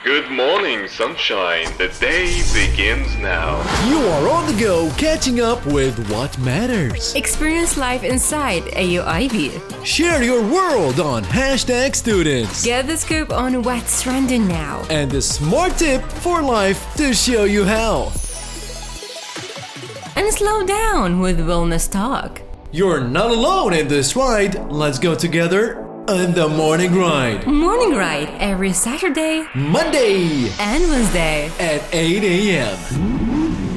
Good morning, sunshine. The day begins now. You are on the go, catching up with what matters. Experience life inside AUIB. Share your world on #students. Get the scoop on what's trending now. And the smart tip for life to show you how. And slow down with wellness talk. You're not alone in this ride. Let's go together on the morning ride. Morning ride every Saturday, Monday and Wednesday at 8 a.m.